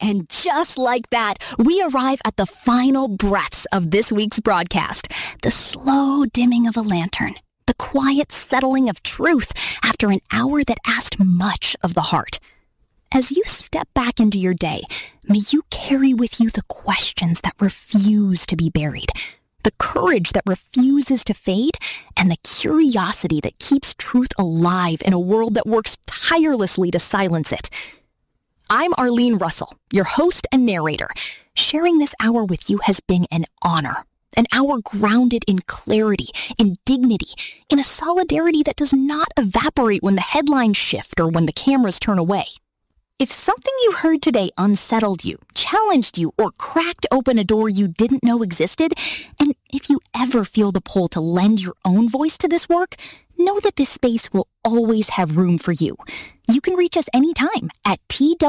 And just like that, we arrive at the final breaths of this week's broadcast. The slow dimming of a lantern. The quiet settling of truth after an hour that asked much of the heart. As you step back into your day, may you carry with you the questions that refuse to be buried, the courage that refuses to fade, and the curiosity that keeps truth alive in a world that works tirelessly to silence it. I'm Arlene Russell, your host and narrator. Sharing this hour with you has been an honor. An hour grounded in clarity, in dignity, in a solidarity that does not evaporate when the headlines shift or when the cameras turn away. If something you heard today unsettled you, challenged you, or cracked open a door you didn't know existed, and if you ever feel the pull to lend your own voice to this work, know that this space will always have room for you. You can reach us anytime at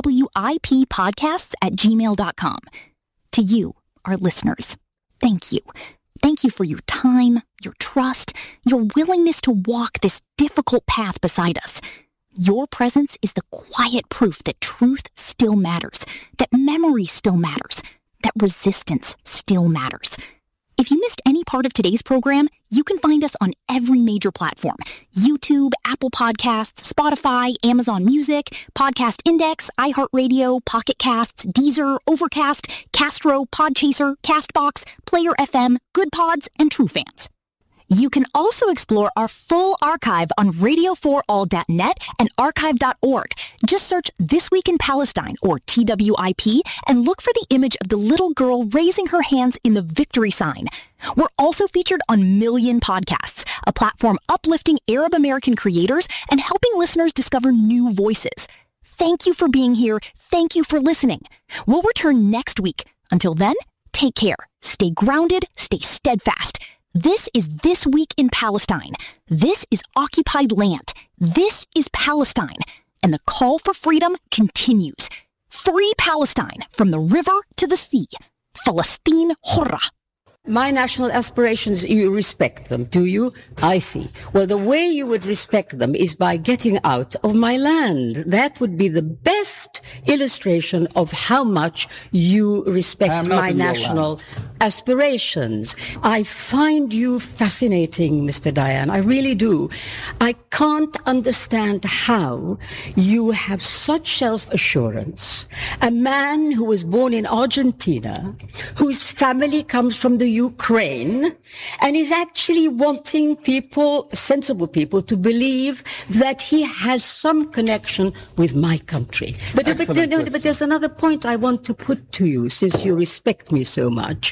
twippodcasts@gmail.com. To you, our listeners, thank you. Thank you for your time, your trust, your willingness to walk this difficult path beside us. Your presence is the quiet proof that truth still matters, that memory still matters, that resistance still matters. If you missed any part of today's program, you can find us on every major platform: YouTube, Apple Podcasts, Spotify, Amazon Music, Podcast Index, iHeartRadio, Pocket Casts, Deezer, Overcast, Castro, Podchaser, Castbox, Player FM, Good Pods, and TrueFans. You can also explore our full archive on radio4all.net and archive.org. Just search This Week in Palestine, or TWIP, and look for the image of the little girl raising her hands in the victory sign. We're also featured on Million Podcasts, a platform uplifting Arab American creators and helping listeners discover new voices. Thank you for being here. Thank you for listening. We'll return next week. Until then, take care. Stay grounded. Stay steadfast. This is This Week in Palestine. This is occupied land. This is Palestine. And the call for freedom continues. Free Palestine from the river to the sea. Falastin Hurra. My national aspirations, you respect them, do you? I see. Well, the way you would respect them is by getting out of my land. That would be the best illustration of how much you respect my national aspirations. I find you fascinating, Mr. Dayan. I really do. I can't understand how you have such self-assurance. A man who was born in Argentina, whose family comes from the Ukraine, and is actually wanting people, sensible people, to believe that he has some connection with my country. But there's another point I want to put to you, since you respect me so much.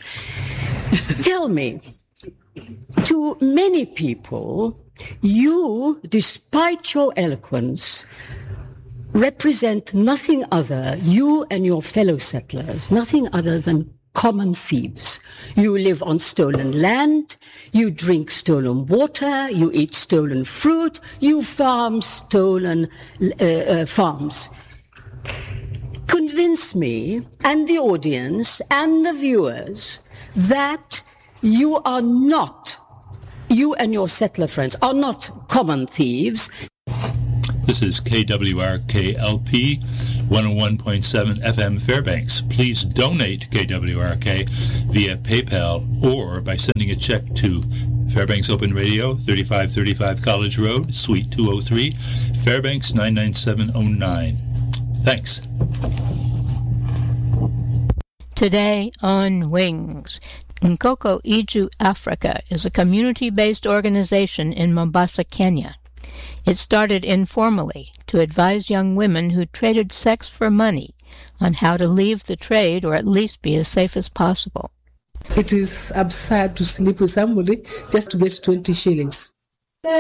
Tell me, to many people, you, despite your eloquence, represent nothing other, you and your fellow settlers, nothing other than common thieves. You live on stolen land, you drink stolen water, you eat stolen fruit, you farm stolen farms. Convince me and the audience and the viewers that you are not, you and your settler friends are not common thieves. This is KWRK-LP 101.7 FM Fairbanks. Please donate KWRK via PayPal or by sending a check to Fairbanks Open Radio, 3535 College Road, Suite 203, Fairbanks 99709. Thanks. Today on Wings. Nkoko Iju Africa is a community-based organization in Mombasa, Kenya. It started informally to advise young women who traded sex for money on how to leave the trade or at least be as safe as possible. It is absurd to sleep with somebody just to get 20 shillings.